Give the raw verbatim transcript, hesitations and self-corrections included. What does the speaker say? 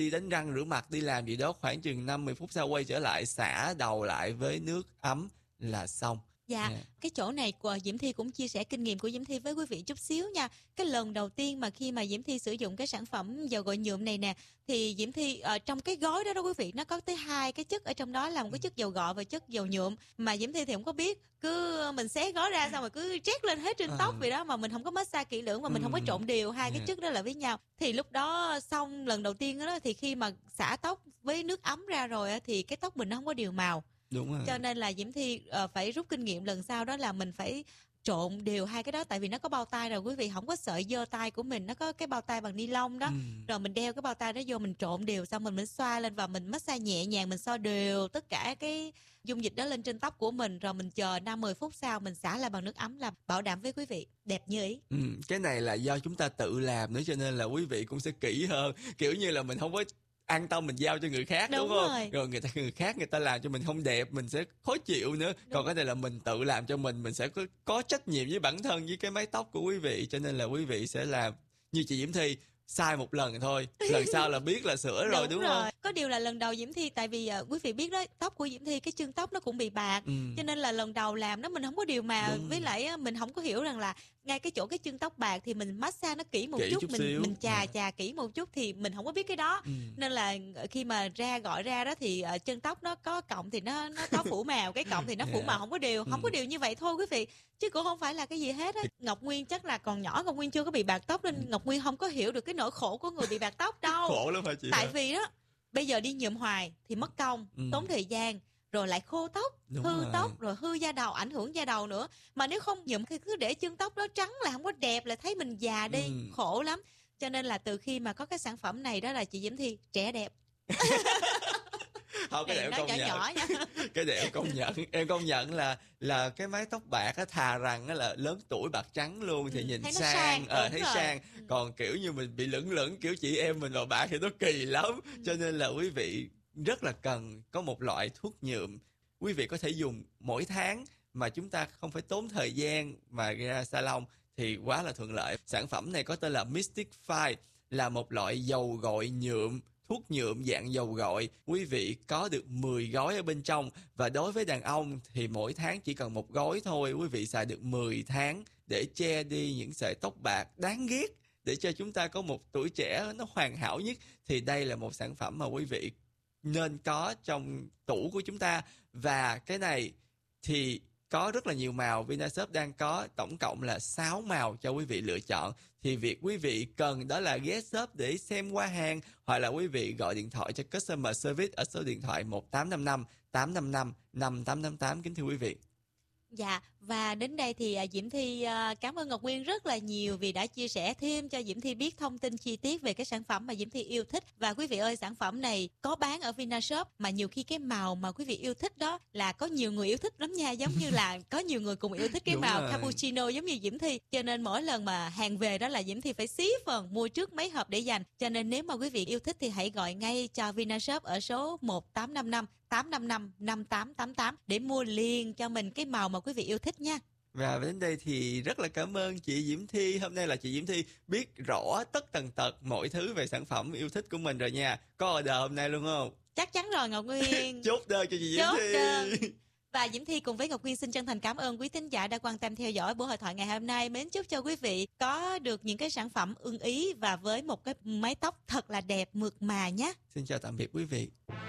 đi đánh răng rửa mặt đi làm gì đó, khoảng chừng năm mười phút sau quay trở lại xả đầu lại với nước ấm là xong. Dạ, yeah. Cái chỗ này của Diễm Thi cũng chia sẻ kinh nghiệm của Diễm Thi với quý vị chút xíu nha. Cái lần đầu tiên mà khi mà Diễm Thi sử dụng cái sản phẩm dầu gội nhuộm này nè, thì Diễm Thi ở trong cái gói đó đó quý vị, nó có tới hai cái chất ở trong đó, là một cái chất dầu gội và chất dầu nhuộm, mà Diễm Thi thì không có biết, cứ mình xé gói ra xong rồi cứ trét lên hết trên tóc vậy đó, mà mình không có massage kỹ lưỡng, mà mình không có trộn đều hai cái chất đó lại với nhau. Thì lúc đó xong lần đầu tiên đó thì khi mà xả tóc với nước ấm ra rồi thì cái tóc mình nó không có đều màu. Đúng rồi. Cho nên là Diễm Thi uh, phải rút kinh nghiệm lần sau, đó là mình phải trộn đều hai cái đó, tại vì nó có bao tay rồi quý vị, không có sợi dơ tay của mình, nó có cái bao tay bằng ni lông đó, ừ. Rồi mình đeo cái bao tay đó vô, mình trộn đều, xong mình mình xoa lên và mình massage nhẹ nhàng, mình xoa đều tất cả cái dung dịch đó lên trên tóc của mình, rồi mình chờ năm mười phút sau mình xả lại bằng nước ấm, là bảo đảm với quý vị đẹp như ý. Ừ, cái này là do chúng ta tự làm nữa, cho nên là quý vị cũng sẽ kỹ hơn, kiểu như là mình không có an tâm mình giao cho người khác, đúng, đúng không? Rồi. rồi người ta người khác người ta làm cho mình không đẹp, mình sẽ khó chịu nữa. Đúng. Còn cái này là mình tự làm cho mình, mình sẽ có, có trách nhiệm với bản thân, với cái mái tóc của quý vị, cho nên là quý vị sẽ làm như chị Diễm Thi, sai một lần thôi, lần sau là biết là sửa rồi, đúng, đúng rồi. không? Có điều là lần đầu Diễm Thi, tại vì uh, quý vị biết đó, tóc của Diễm Thi cái chân tóc nó cũng bị bạc, ừ. Cho nên là lần đầu làm đó mình không có điều màu, đúng. Với lại uh, mình không có hiểu rằng là ngay cái chỗ cái chân tóc bạc thì mình massage nó kỹ một kỹ chút, chút mình xíu. mình chà yeah. chà kỹ một chút, thì mình không có biết cái đó, ừ. Nên là khi mà ra gọi ra đó thì uh, chân tóc nó có cọng thì nó nó có phủ màu, cái cọng thì nó yeah. phủ màu không có đều, không ừ. có đều như vậy thôi quý vị, chứ cũng không phải là cái gì hết á. Ngọc Nguyên chắc là còn nhỏ, Ngọc Nguyên chưa có bị bạc tóc nên Ngọc Nguyên không có hiểu được cái nỗi khổ của người bị bạc tóc đâu. Khổ lắm hả chị? Tại hả? Vì đó bây giờ đi nhuộm hoài thì mất công, ừ. tốn thời gian, rồi lại khô tóc, đúng hư rồi. Tóc, rồi hư da đầu, ảnh hưởng da đầu nữa. Mà nếu không nhuộm thì cứ để chân tóc đó trắng là không có đẹp, là thấy mình già đi, ừ. khổ lắm. Cho nên là từ khi mà có cái sản phẩm này đó là chị Diễm Thi trẻ đẹp. Không, cái này em công nhỏ nhận. Nhỏ cái này em công nhận, em công nhận là là cái mái tóc bạc á, thà rằng á là lớn tuổi bạc trắng luôn thì ừ, nhìn thấy sang, sang ờ thấy rồi. sang, ừ. Còn kiểu như mình bị lửng lửng kiểu chị em mình vào bạc thì nó kỳ lắm, ừ. Cho nên là quý vị rất là cần có một loại thuốc nhuộm quý vị có thể dùng mỗi tháng mà chúng ta không phải tốn thời gian mà ra salon thì quá là thuận lợi. Sản phẩm này có tên là Mystify, là một loại dầu gội nhuộm, thuốc nhuộm dạng dầu gội. Quý vị có được mười gói ở bên trong, và đối với đàn ông thì mỗi tháng chỉ cần một gói thôi. Quý vị xài được mười tháng để che đi những sợi tóc bạc đáng ghét, để cho chúng ta có một tuổi trẻ nó hoàn hảo nhất. Thì đây là một sản phẩm mà quý vị nên có trong tủ của chúng ta. Và cái này thì có rất là nhiều màu. Vinashop đang có tổng cộng là sáu màu cho quý vị lựa chọn. Thì việc quý vị cần đó là ghé shop để xem qua hàng, hoặc là quý vị gọi điện thoại cho Customer Service ở số điện thoại một tám năm năm tám năm năm năm tám tám tám. Kính thưa quý vị. Dạ, và đến đây thì Diễm Thi cảm ơn Ngọc Nguyên rất là nhiều vì đã chia sẻ thêm cho Diễm Thi biết thông tin chi tiết về cái sản phẩm mà Diễm Thi yêu thích. Và quý vị ơi, sản phẩm này có bán ở Vinashop, mà nhiều khi cái màu mà quý vị yêu thích đó là có nhiều người yêu thích lắm nha, giống như là có nhiều người cùng yêu thích cái màu cappuccino giống như Diễm Thi. Cho nên mỗi lần mà hàng về đó là Diễm Thi phải xí phần mua trước mấy hộp để dành. Cho nên nếu mà quý vị yêu thích thì hãy gọi ngay cho Vinashop ở số một tám năm năm tám năm năm năm tám tám tám để mua liền cho mình cái màu mà quý vị yêu thích nha. Và đến đây thì rất là cảm ơn chị Diễm Thi. Hôm nay là chị Diễm Thi biết rõ tất tần tật mọi thứ về sản phẩm yêu thích của mình rồi nha. Có order hôm nay luôn không? Chắc chắn rồi Ngọc Nguyên. Chốt đơn cho chị Diễm Chốt Thi. Đơn. Và Diễm Thi cùng với Ngọc Nguyên xin chân thành cảm ơn quý thính giả đã quan tâm theo dõi buổi hội thoại ngày hôm nay. Mến chúc cho quý vị có được những cái sản phẩm ưng ý và với một cái mái tóc thật là đẹp mượt mà nhé. Xin chào tạm biệt quý vị.